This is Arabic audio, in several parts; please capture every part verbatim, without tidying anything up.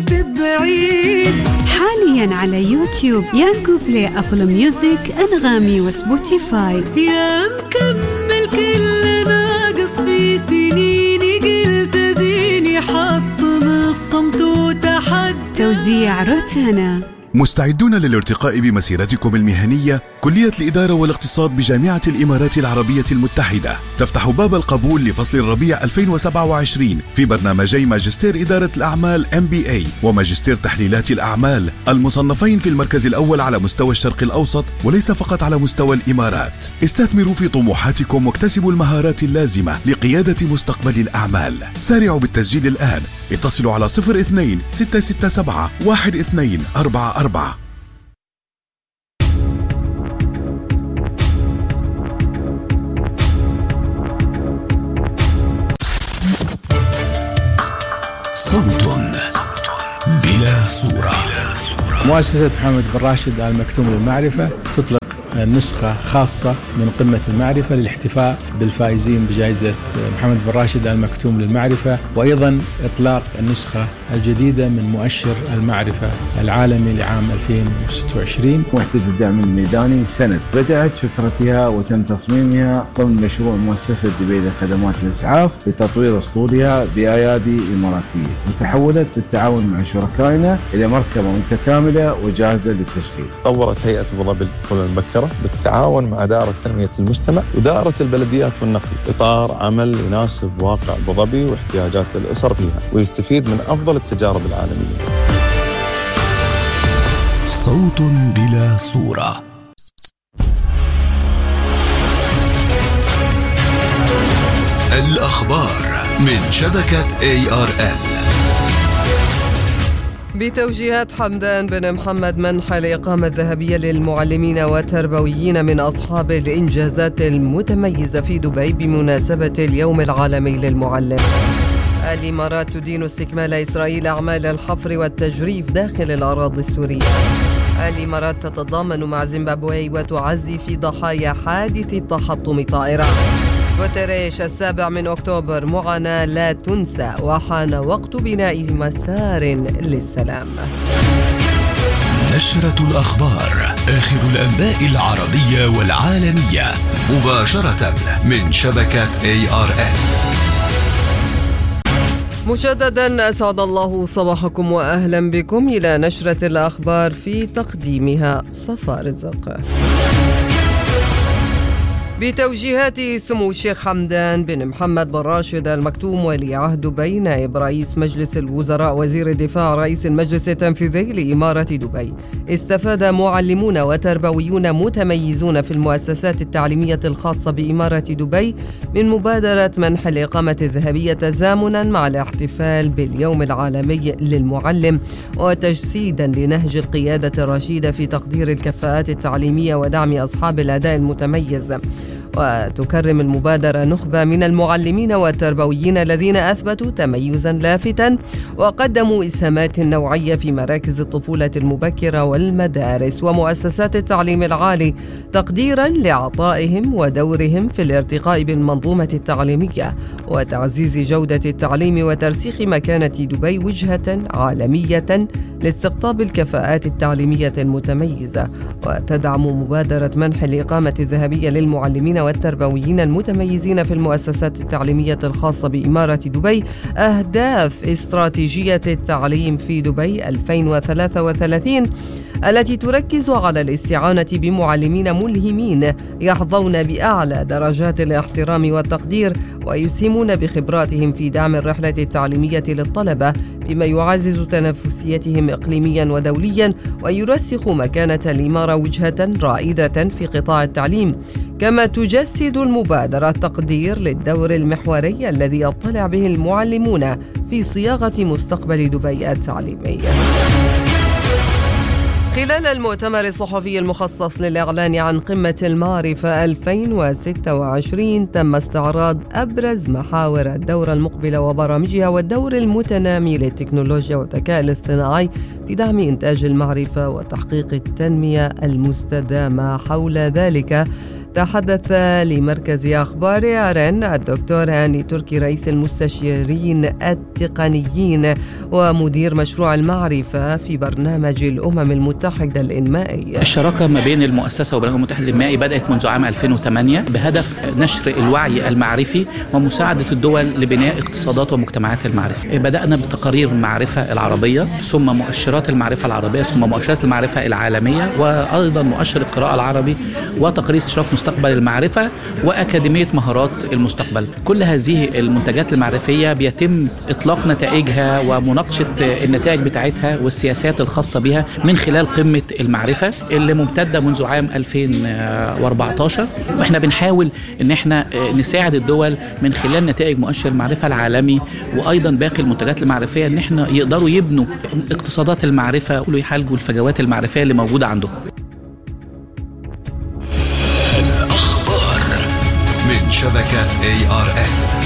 كنت بعيد. حاليا على يوتيوب يانجو بلاي، أبل ميوزك، أنغامي وسبوتيفاي. يا مكمل كل ناقص في سنيني، قلت بيني حطم الصمت وتحدى. توزيع روتانا. مستعدون للارتقاء بمسيرتكم المهنية؟ كلية الإدارة والاقتصاد بجامعة الإمارات العربية المتحدة تفتح باب القبول لفصل الربيع ألفين وسبعة وعشرين في برنامجي ماجستير إدارة الأعمال إم بي إيه وماجستير تحليلات الأعمال، المصنفين في المركز الأول على مستوى الشرق الأوسط وليس فقط على مستوى الإمارات. استثمروا في طموحاتكم واكتسبوا المهارات اللازمة لقيادة مستقبل الأعمال. سارعوا بالتسجيل الآن، اتصلوا على صفر اثنين ستة ستة سبعة واحد اثنين أربعة أربعة. صوت بلا صورة. مؤسسة محمد بن راشد آل مكتوم للمعرفة تطلق نسخة خاصة من قمة المعرفة للاحتفاء بالفائزين بجائزة محمد بن راشد آل مكتوم للمعرفة، وأيضا إطلاق النسخة الجديدة من مؤشر المعرفة العالمي لعام ألفين وستة وعشرين. وحدة الدعم الميداني سند بدأت فكرتها وتم تصميمها ضمن مشروع مؤسسة دبي لخدمات الإسعاف لتطوير أسطولها بأيادي إماراتية، وتحولت بالتعاون مع شركائنا إلى مركبة متكاملة وجاهزة للتشغيل. طورت هيئة أبو ظبي للطفولة المبكرة بالتعاون مع دائرة تنمية المجتمع ودائرة البلديات والنقل إطار عمل يناسب واقع أبو ظبي واحتياجات الأسر فيها ويستفيد من أفضل التجارب العالمية. صوت بلا صورة. الأخبار من شبكة إيه آر إل. بتوجيهات حمدان بن محمد منح الإقامة الذهبية للمعلمين والتربويين من أصحاب الإنجازات المتميزة في دبي بمناسبة اليوم العالمي للمعلم. الإمارات تدين استكمال إسرائيل أعمال الحفر والتجريف داخل الأراضي السورية. الإمارات تتضامن مع زيمبابوي وتعزي في ضحايا حادث تحطم طائرة. غوتيريش السابع من أكتوبر، معاناة لا تنسى وحان وقت بناء مسار للسلام. نشرة الأخبار، آخر الأنباء العربية والعالمية مباشرة من شبكة إيه آر إل. مجددا أسعد الله صباحكم وأهلا بكم إلى نشرة الأخبار في تقديمها صفا رزق. بتوجيهات سمو الشيخ حمدان بن محمد بن راشد آل مكتوم ولي عهد دبي، نائب رئيس مجلس الوزراء وزير الدفاع رئيس المجلس التنفيذي لإمارة دبي، استفاد معلمون وتربويون متميزون في المؤسسات التعليمية الخاصة بإمارة دبي من مبادرة منح الإقامة الذهبية تزامنا مع الاحتفال باليوم العالمي للمعلم وتجسيدا لنهج القيادة الرشيدة في تقدير الكفاءات التعليمية ودعم أصحاب الأداء المتميز. وتكرم المبادرة نخبة من المعلمين والتربويين الذين أثبتوا تميزا لافتا وقدموا إسهامات نوعية في مراكز الطفولة المبكرة والمدارس ومؤسسات التعليم العالي، تقديرا لعطائهم ودورهم في الارتقاء بالمنظومة التعليمية وتعزيز جودة التعليم وترسيخ مكانة دبي وجهة عالمية لاستقطاب الكفاءات التعليمية المتميزة. وتدعم مبادرة منح الإقامة الذهبية للمعلمين والتربويين المتميزين في المؤسسات التعليمية الخاصة بإمارة دبي أهداف استراتيجية التعليم في دبي ألفين وثلاثة وثلاثين التي تركز على الاستعانة بمعلمين ملهمين يحظون بأعلى درجات الاحترام والتقدير ويسهمون بخبراتهم في دعم الرحلة التعليمية للطلبة بما يعزز تنافسيتهم إقليميا ودوليا ويرسخ مكانة الإمارة وجهة رائدة في قطاع التعليم. كما تجسد المبادرة تقدير للدور المحوري الذي يطلع به المعلمون في صياغة مستقبل دبي التعليمي. خلال المؤتمر الصحفي المخصص للإعلان عن قمة المعرفة ألفين وستة وعشرين تم استعراض أبرز محاور الدورة المقبلة وبرامجها والدور المتنامي للتكنولوجيا والذكاء الاصطناعي في دعم إنتاج المعرفة وتحقيق التنمية المستدامة. حول ذلك تحدث لمركز أخبار أرن الدكتور هاني تركي رئيس المستشارين التقنيين ومدير مشروع المعرفة في برنامج الأمم المتحدة الإنمائي. الشراكة ما بين المؤسسة وبرنامج المتحد الإنمائي بدأت منذ عام ألفين وثمانية بهدف نشر الوعي المعرفي ومساعدة الدول لبناء اقتصادات ومجتمعات المعرفة. بدأنا بتقارير المعرفة العربية ثم مؤشرات المعرفة العربية ثم مؤشرات المعرفة العالمية وأيضا مؤشر القراءة العربي وتقرير استشراف مستقبل المعرفة وأكاديمية مهارات المستقبل. كل هذه المنتجات المعرفية بيتم إطلاق نتائجها ومناقشة النتائج بتاعتها والسياسات الخاصة بها من خلال قمة المعرفة اللي ممتدة منذ عام ألفين وأربعة عشر، وإحنا بنحاول إن إحنا نساعد الدول من خلال نتائج مؤشر المعرفة العالمي وأيضا باقي المنتجات المعرفية إن إحنا يقدروا يبنوا اقتصادات المعرفة ويحالجوا الفجوات المعرفية اللي موجودة عندهم. الأخبار من شبكة إيه آر إن.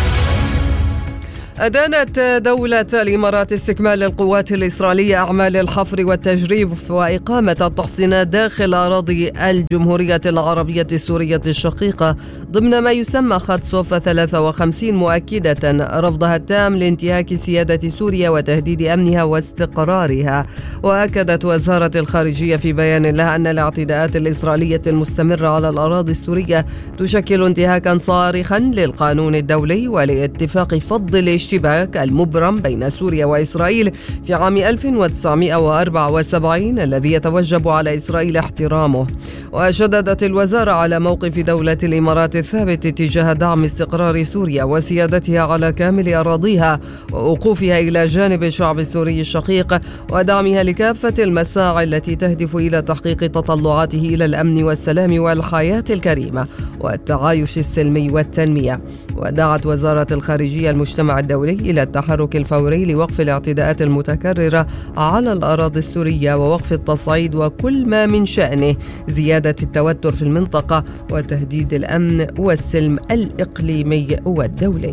أدانت دولة الإمارات استكمال القوات الإسرائيلية أعمال الحفر والتجريف وإقامة التحصينات داخل أراضي الجمهورية العربية السورية الشقيقة ضمن ما يسمى خط صوفا ثلاثة وخمسين، مؤكدة رفضها التام لانتهاك سيادة سوريا وتهديد أمنها واستقرارها. وأكدت وزارة الخارجية في بيان لها أن الاعتداءات الإسرائيلية المستمرة على الأراضي السورية تشكل انتهاكا صارخا للقانون الدولي ولاتفاق فض الاشتباك المبرم بين سوريا وإسرائيل في عام ألف وتسعمائة وأربعة وسبعين الذي يتوجب على إسرائيل احترامه. وشددت الوزارة على موقف دولة الإمارات الثابت تجاه دعم استقرار سوريا وسيادتها على كامل أراضيها ووقوفها إلى جانب الشعب السوري الشقيق ودعمها لكافة المساعي التي تهدف إلى تحقيق تطلعاته إلى الأمن والسلام والحياة الكريمة والتعايش السلمي والتنمية. ودعت وزارة الخارجية المجتمع الدولي إلى التحرك الفوري لوقف الاعتداءات المتكررة على الأراضي السورية ووقف التصعيد وكل ما من شأنه زيادة التوتر في المنطقة وتهديد الأمن والسلم الإقليمي والدولي.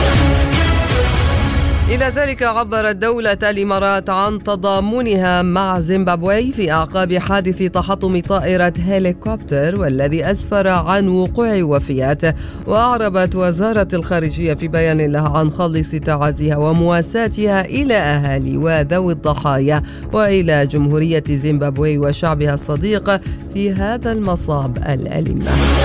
إلى ذلك عبرت دولة الإمارات عن تضامنها مع زيمبابوي في أعقاب حادث تحطم طائرة هليكوبتر والذي أسفر عن وقوع وفيات. وأعربت وزارة الخارجية في بيان لها عن خالص تعازيها ومواساتها إلى أهالي وذوي الضحايا وإلى جمهورية زيمبابوي وشعبها الصديق في هذا المصاب الأليم.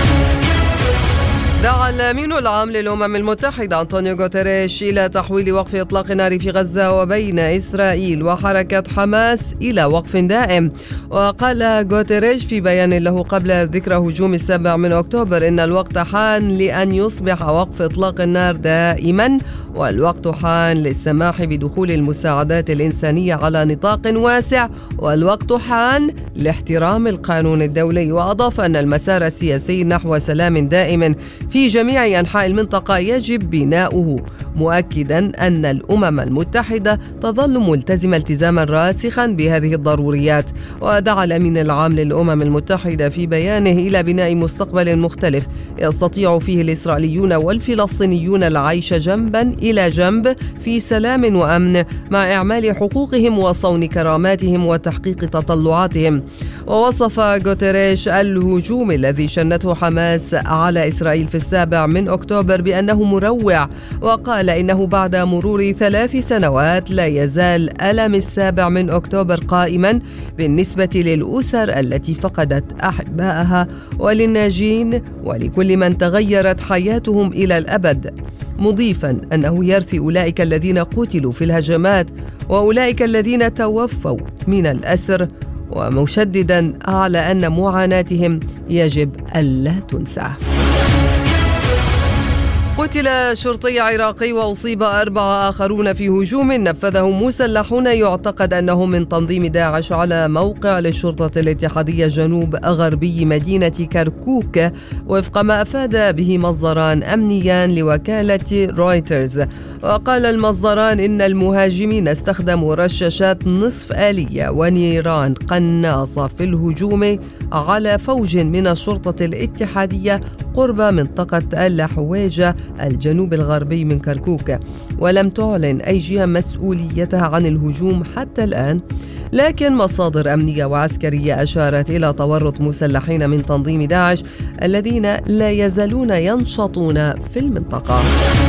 دعا الأمين العام للأمم المتحدة أنطونيو غوتيريش إلى تحويل وقف إطلاق النار في غزة وبين إسرائيل وحركة حماس إلى وقف دائم. وقال غوتيريش في بيان له قبل ذكرى هجوم السابع من أكتوبر إن الوقت حان لأن يصبح وقف إطلاق النار دائما، والوقت حان للسماح بدخول المساعدات الإنسانية على نطاق واسع، والوقت حان لاحترام القانون الدولي. وأضاف أن المسار السياسي نحو سلام دائم في جميع أنحاء المنطقة يجب بناؤه، مؤكدا أن الأمم المتحدة تظل ملتزمة التزاما راسخا بهذه الضروريات. ودعا الأمين العام للأمم المتحدة في بيانه إلى بناء مستقبل مختلف يستطيع فيه الإسرائيليون والفلسطينيون العيش جنبا إلى جنب في سلام وأمن مع إعمال حقوقهم وصون كراماتهم وتحقيق تطلعاتهم. ووصف غوتيريش الهجوم الذي شنته حماس على إسرائيل في السابع من أكتوبر بأنه مروع، وقال إنه بعد مرور ثلاث سنوات لا يزال ألم السابع من أكتوبر قائما بالنسبة للأسر التي فقدت أحبائها وللناجين ولكل من تغيرت حياتهم إلى الأبد، مضيفا أنه يرثي أولئك الذين قتلوا في الهجمات وأولئك الذين توفوا من الأسر، ومشددا على أن معاناتهم يجب ألا تنسى. قتل شرطي عراقي وأصيب أربعة آخرون في هجوم نفذه مسلحون يعتقد أنهم من تنظيم داعش على موقع للشرطة الاتحادية جنوب غربي مدينة كركوك، وفق ما أفاد به مصدران أمنيان لوكالة رويترز. وقال المصدران إن المهاجمين استخدموا رشاشات نصف آلية ونيران قناصة في الهجوم على فوج من الشرطة الاتحادية قرب منطقة الحويجة الجنوب الغربي من كركوك، ولم تعلن أي جهة مسؤوليتها عن الهجوم حتى الآن. لكن مصادر أمنية وعسكرية أشارت إلى تورط مسلحين من تنظيم داعش الذين لا يزالون ينشطون في المنطقة.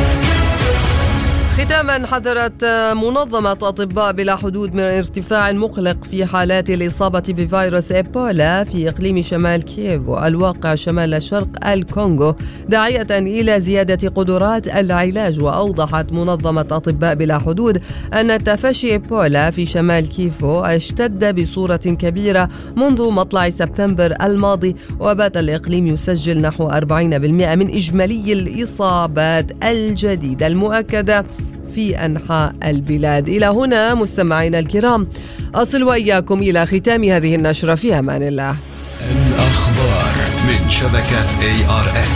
ختاما، حذرت منظمة أطباء بلا حدود من ارتفاع مقلق في حالات الإصابة بفيروس إيبولا في إقليم شمال كييفو الواقع شمال شرق الكونغو، داعية إلى زيادة قدرات العلاج. وأوضحت منظمة أطباء بلا حدود أن تفشي إيبولا في شمال كييفو اشتد بصورة كبيرة منذ مطلع سبتمبر الماضي، وبات الإقليم يسجل نحو أربعين بالمئة من إجمالي الإصابات الجديدة المؤكدة في أنحاء البلاد. إلى هنا مستمعينا الكرام أصل وإياكم إلى ختام هذه النشرة، في أمان الله. الأخبار من شبكة إيه آر إن.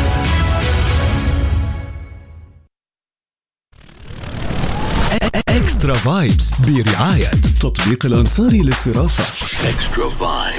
إكسترا فايبس برعاية تطبيق الأنصاري للصرافة. إكسترا فايبس.